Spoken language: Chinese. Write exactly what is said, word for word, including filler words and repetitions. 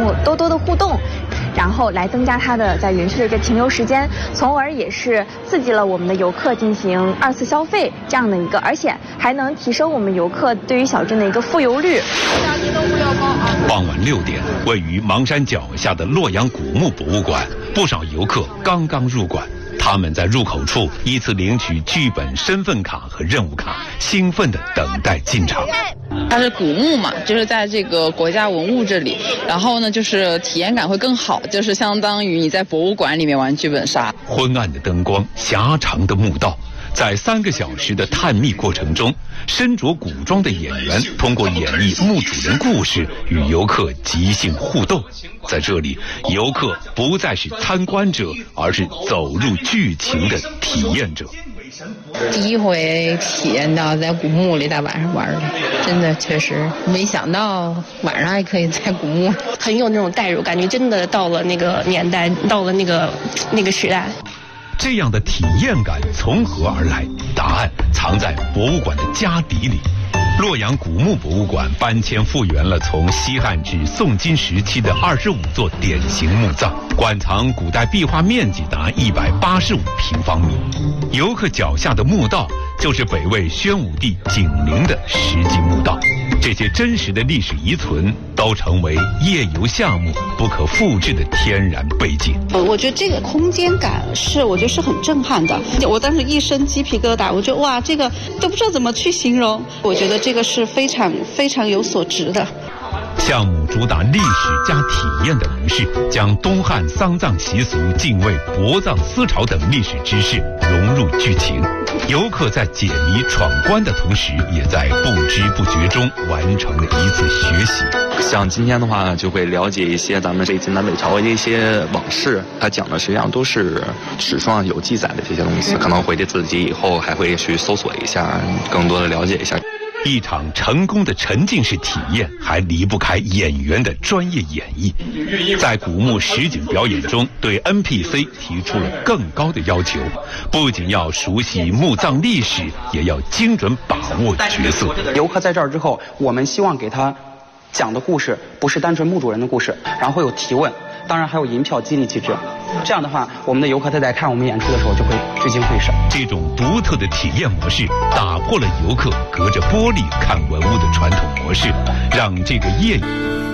目多多的互动，然后来增加它的在园区的一个停留时间，从而也是刺激了我们的游客进行二次消费这样的一个，而且还能提升我们游客对于小镇的一个富游率。 傍晚六点，位于邙山脚下的洛阳古墓博物馆，不少游客刚刚入馆。他们在入口处依次领取剧本、身份卡和任务卡，兴奋地等待进场。 它是古墓嘛，就是在这个国家文物这里，然后呢，就是体验感会更好，就是相当于你在博物馆里面玩剧本杀。 昏暗的灯光，狭长的墓道，在三个小时的探秘过程中，身着古装的演员通过演绎墓主人故事与游客即兴互动。在这里，游客不再是参观者，而是走入剧情的体验者。 第一回体验到在古墓里在晚上玩的，真的确实没想到晚上还可以在古墓， 很有那种代入感觉，真的到了那个年代，到了那个那个时代。 这样的体验感从何而来？答案藏在博物馆的家底里。洛阳古墓博物馆搬迁复原了从西汉至宋金时期的二十五座典型墓葬，馆藏古代壁画面积达一百八十五平方米。游客脚下的墓道就是北魏宣武帝景陵的实际墓道。这些真实的历史遗存都成为夜游项目不可复制的天然背景。 我觉得这个空间感是我觉得是很震撼的，我当时一身鸡皮疙瘩，我觉得哇，这个都不知道怎么去形容，我觉得这个是非常非常有所值的。 项目主打历史加体验的模式，将东汉丧葬习俗、敬畏、薄葬思潮等历史知识融入剧情。游客在解谜闯关的同时，也在不知不觉中完成了一次学习。 像今天的话，就会了解一些咱们北京南北朝的一些往事，它讲的实际上都是史书上有记载的这些东西，可能回去自己以后还会去搜索一下，更多的了解一下。 一场成功的沉浸式体验还离不开演员的专业演绎。在古墓实景表演中，对 N P C 提出了更高的要求，不仅要熟悉墓葬历史，也要精准把握角色。 游客在这儿之后，我们希望给他讲的故事不是单纯墓主人的故事，然后会有提问，当然还有银票激励机制。这样的话，我们的游客他在看我们演出的时候就会聚精会神。 这种独特的体验模式打破了游客隔着玻璃看文物的传统模式，让这个夜